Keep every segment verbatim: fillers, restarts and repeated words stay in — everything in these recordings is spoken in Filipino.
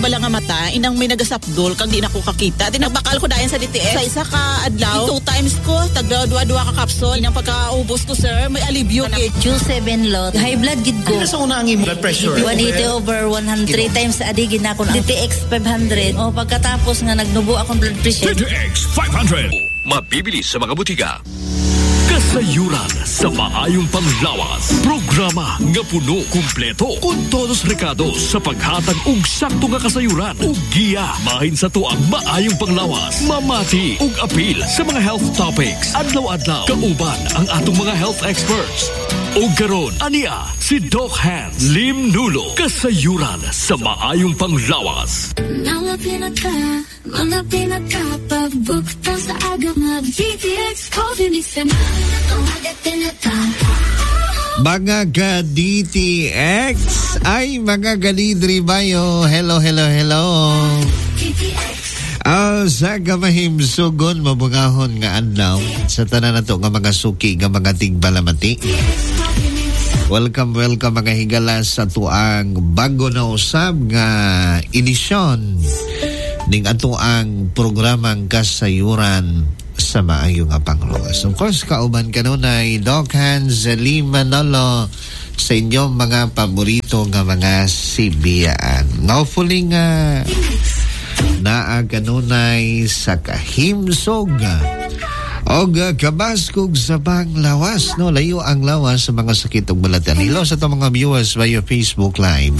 bala nga mata, inang may nagasapdol, kag di na ko kakita. Tinagbakal ko dayan sa D T X. Sa isa ka adlaw, two times ko, tagdua-dua ka kapsol. Inang pagkaubos ko, sir, may alibyo. Two seven lot, high blood gid ko. Ano sa unang imo blood pressure? one eighty over one hundred. Three times sa adigin na ako na D T X five hundred. O pagkatapos nga nagnubo akong blood pressure. D T X five hundred. Mabibili sa mga butika. Kasayuran sa maayong panglawas. Programa nga puno, kumpleto, kung todos recados sa paghatag og sakto nga kasayuran. Ug giya, mahin sa tuang maayong panglawas. Mamati ug apil sa mga health topics. Adlaw-adlaw, kauban ang atong mga health experts. O garon, ania, si Doc Hans Lim Nulo. Kasayuran sa maayong panglawas. Mga pinaka, mga pinaka, pagbukta sa aga mga D T X Coffee Mix na mga pinaka. Mga ka-D T X, ay mga galidri bayo. Hello, hello, hello. D T X. Oh, sa gamahim sugon, mabungahon nga adlaw. Sa tanan nato nga mga suki, nga mga tigbalamati. Welcome, welcome mga higala sa tuang bago na usab nga edisyon ning atuang programang Kasayuran sa maayong nga panglawas. Of course, kauban kanunay Doc Hans Lim Manolo sa inyong mga paborito nga mga sibiyaan. Hopefully nga naa kanunay sa kahimsog og kabaskog sa panglawas, no? Layo ang lawas sa mga sakit ug balatan. Hello sa itong mga viewers via Facebook Live.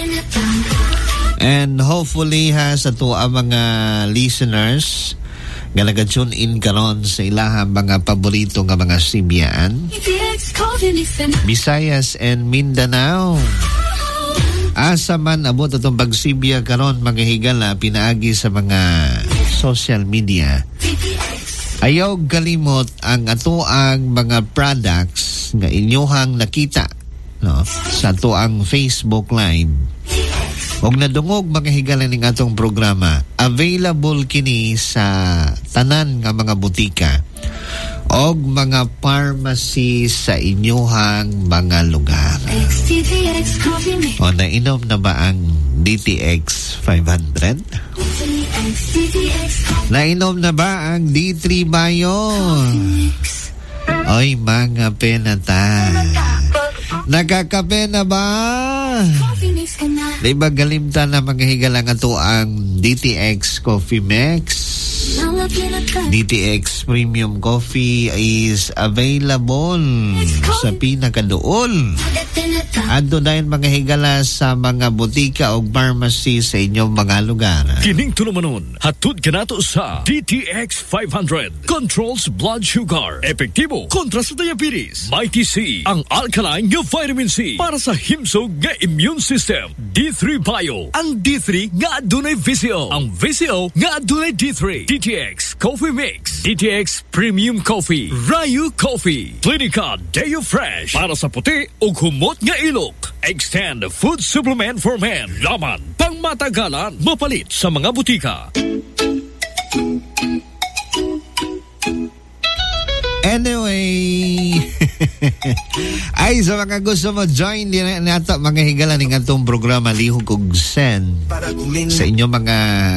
And hopefully ha sa to ang mga listeners nga nag-tune in karon sa ilahang mga paborito nga mga sibiyaan, Visayas and Mindanao. Asa man abot itong pagsibya karon mga higala pinaagi sa mga social media. Ayaw galimot ang atoang mga products nga inyohang nakita, no, sa atoang Facebook Live. Og nadungog mga higala ning atong programa, available kini sa tanan nga mga butika og mga pharmacy sa inyohang mga lugar. O nainom na ba ang D T X five hundred? Nainom na ba ang D three Bio? Oy mga penata, nakakape na ba? Di ba galimta na mga higalang ato ang D T X Coffee Mix? D T X Premium Coffee is available sa pinakadool. Ando dahil mga higala sa mga butika o pharmacy sa inyong mga lugar. Kining tulumanon, hatod kanato sa D T X five hundred. Controls blood sugar. Epektibo kontra sa diabetes. Mighty C, ang alkaline nga vitamin C para sa himsog nga immune system. D three Bio, ang D three nga adunay V C O. Ang V C O nga adunay D three. D T X Coffee Mix, D T X Premium Coffee, Ryu Coffee, Clinica Deo Fresh para sa puti ug humot nga ilok. Extend food supplement for men. Laman pang matagalan, mapalit sa mga butika. Anyway, ay sa mga gusto mo join din nato mga higala ning atong programa lihog og send sa inyo mga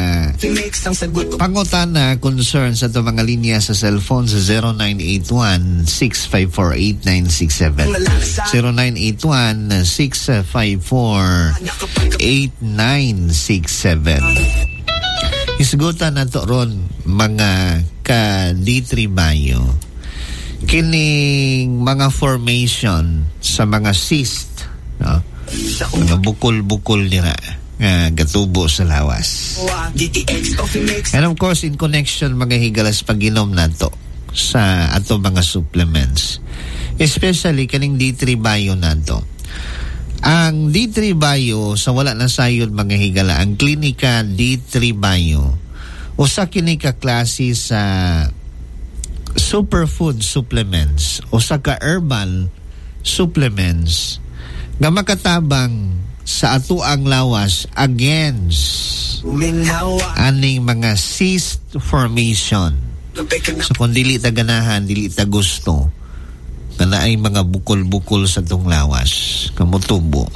pangutana concern sa to mga linya sa cellphone sa zero nine eight one, six five four, eight nine six seven zero nine eight one, six five four, eight nine six seven. Isgutan nato ron mga ka D three Bio kining mga formation sa mga cyst, no? Mga bukol-bukol nila nga gatubo sa lawas. And of course in connection mga higalas pag-inom nato sa ato mga supplements, especially kaning D three Bio nato. Ang D three Bio sa wala na sayod mga higala, ang Clinica D three Bio usa kini ka klase sa superfood supplements o sa ka-herbal supplements nga makatabang sa atuang lawas against aning mga cyst formation. So kung dili ta ganahan, dili ta gusto, kana ay mga bukol-bukol sa tong lawas kamutubo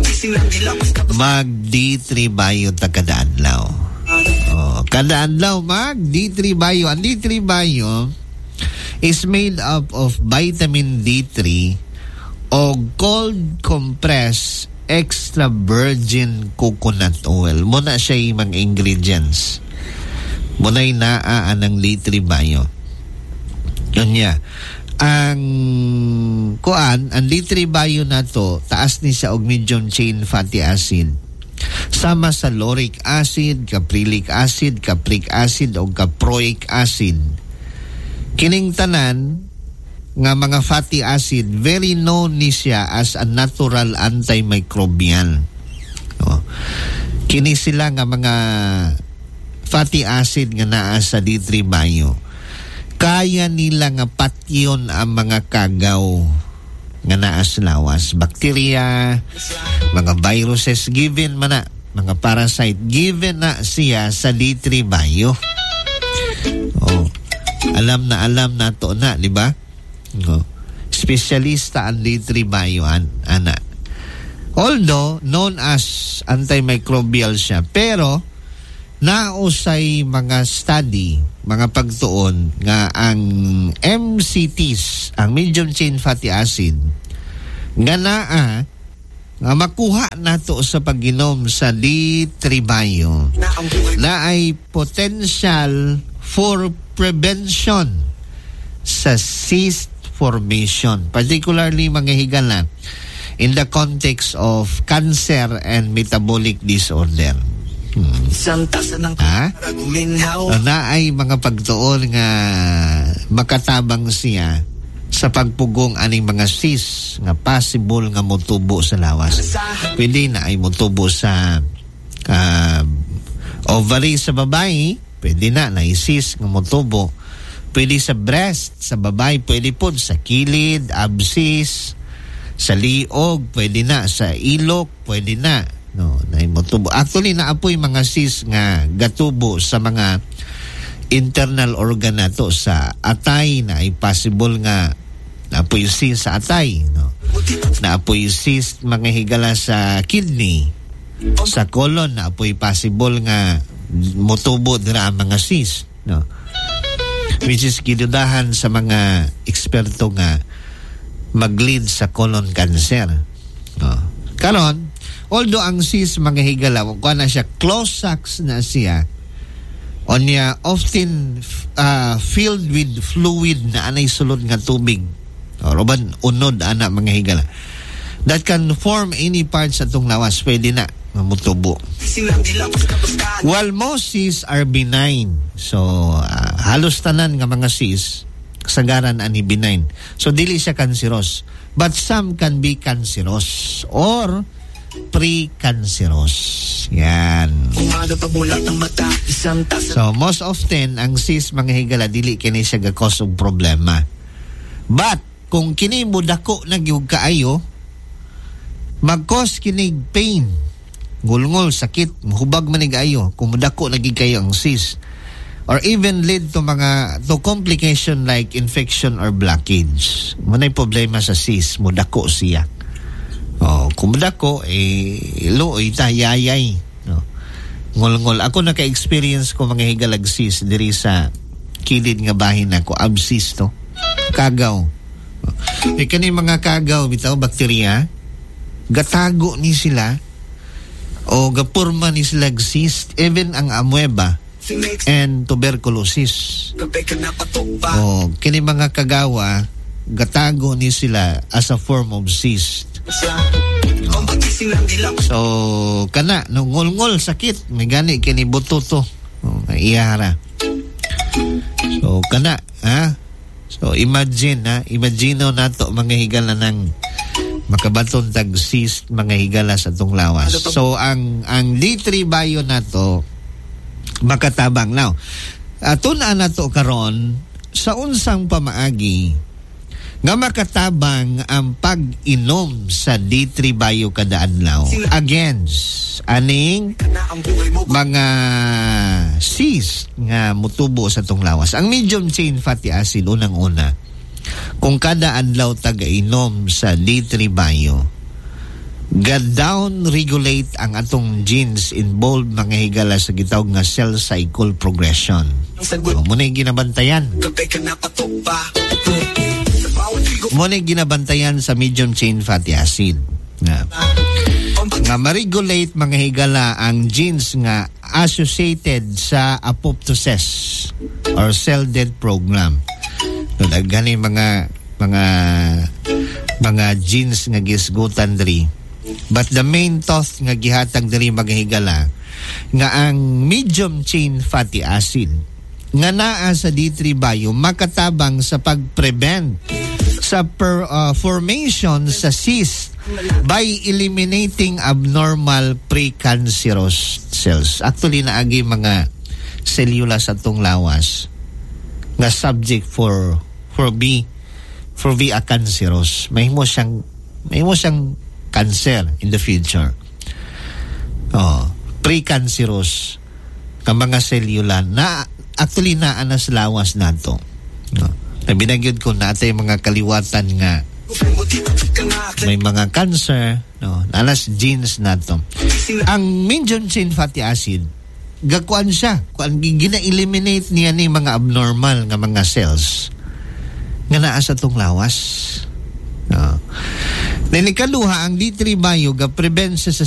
mag D three bio ta kada adlaw. Oh, kada adlaw mag D three bio. Ang D three bio is made up of vitamin D three o cold compressed extra virgin coconut oil. Muna siya yung mga ingredients. Muna'y naa ng D three bio. Yun niya. Ang kuan, ang D three bio na to, taas ni siya og medium chain fatty acid. Sama sa lauric acid, caprylic acid, capric acid o caproic acid. Kining tanan nga mga fatty acid, very known ni siya as a natural antimicrobial. Oh. Kini sila nga mga fatty acid nga naa sa D three bio. Kaya nila nga patyon ang mga kagaw nga naa sa lawas. Bakterya, mga viruses, given man na, mga parasite, given na siya sa D three bio. Oh. Alam na alam na to na, di ba? Oh. Specialista ang D three bio, an, ana. Although, known as antimicrobial siya, pero nausay mga study, mga pagtuon nga ang M C Ts, ang medium chain fatty acid, nga naa nga makuha nato sa pag-inom sa D three bio na ay potential for prevention sa cyst formation, particularly mga higala in the context of cancer and metabolic disorder. Hmm. Ha? So, na ay mga pagtuon nga makatabang siya sa pagpugong aning mga cyst nga possible nga motubo sa lawas. Pwede na ay motubo sa uh, ovary sa babae, pwede na na cyst nga motubo. Pwede sa breast sa babae, pwede po sa kilid, abscess, sa liog, pwede na sa ilok, pwede na. No, na motubo. Actually naapoy mga cyst nga gatubo sa mga internal organ nato sa atay na ay possible nga naapoy cyst sa atay, no. Naapoy cyst mga higala sa kidney, sa colon naapoy possible nga motubo dira ang mga cyst, no. Which is kidudahan sa mga eksperto nga mag-lead sa colon cancer. No. Karon, although ang cyst mga higala, kung na siya, close-sacks na siya, o niya often uh, filled with fluid na anay sulod nga tubig, o roban unod ana mga higala, that can form any parts sa itong lawas, pwede na mamutubo. While most cysts are benign, so uh, halos tanan nga mga cysts kasagaran ani benign, so dili siya cancerous, but some can be cancerous or pre-cancerous. Yan. So most often ang cyst mga higala dili kini siya ga-cause og problema, but kung kini mo dako na gyud kaayo, mag-cause kinig pain, ngulngol, sakit, mahubag man ig ayo kung dako na gyud kayo ang cyst, or even lead to mga to complication like infection or blockage. Munay problema sa cyst, mo dako siya. Oh, kumda ko eh luoy tayayay, no. Ngol-ngol ako naka-experience ko mga higalagsis diri sa kilid nga bahin nako, abscess to. Kagaw. E kani mga kagaw bitaw bakterya, gatago ni sila o gapurma ni sila cyst, even ang amoeba and tuberculosis. Oh, kini mga kagawa gatago ni sila as a form of cyst. So kana no ngol-ngol sakit may gani kini bututo, oh, iyara. So kana ha, so imagine ha, imagine nato mga higala ng makabaton tag cyst mga higala sa tong lawas. So ang ang D three bio nato makatabang now. Atun-an nato karon sa unsang pamaagi nga makatabang ang pag-inom sa D three bio kada adlaw against aning mga cyst nga mutubo sa tong lawas. Ang medium chain fatty acid unang-una kung kada adlaw taga-inom sa D three bio, ga-down regulate ang atong genes involved mga higala sa gitawag nga cell cycle progression. So, muna yung ginabantayan. Muna yung ginabantayan sa medium chain fatty acid. Nga, nga ma-regulate mga higala ang genes nga associated sa apoptosis or cell death program. So, gani mga mga mga genes nga gisgutan diri. But the main thought nga gihatag diri mga higala nga ang medium chain fatty acid nga naa sa D three bio makatabang sa pag-prevent sa per, uh, formation sa cyst by eliminating abnormal precancerous cells. Actually naagi mga selula sa tong lawas nga subject for for B for be a cancerous. Mahimo siyang mahimo siyang cancer in the future. Oh, precancerous ka mga selula na actually naa na sa lawas nato. No. Na binagyod ko na atay mga kaliwatan nga may mga cancer, no, nanas genes nato. Ang medium chain fatty acid gakuan siya, kuan gina-eliminate niya ni mga abnormal nga mga cells nga naa sa tong lawas. No. Then ikaduha, ang D three bio ga-prevent sa